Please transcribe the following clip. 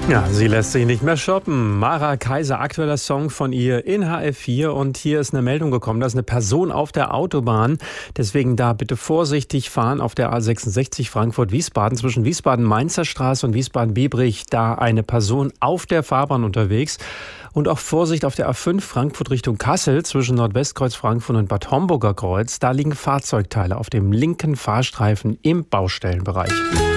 Ja, sie lässt sich nicht mehr shoppen. Mara Kaiser, aktueller Song von ihr in HF4. Und hier ist eine Meldung gekommen, da ist eine Person auf der Autobahn. Deswegen da bitte vorsichtig fahren auf der A66 Frankfurt-Wiesbaden zwischen Wiesbaden-Mainzer Straße und Wiesbaden-Biebrich. Da eine Person auf der Fahrbahn unterwegs. Und auch Vorsicht auf der A5 Frankfurt Richtung Kassel zwischen Nordwestkreuz Frankfurt und Bad Homburger Kreuz. Da liegen Fahrzeugteile auf dem linken Fahrstreifen im Baustellenbereich.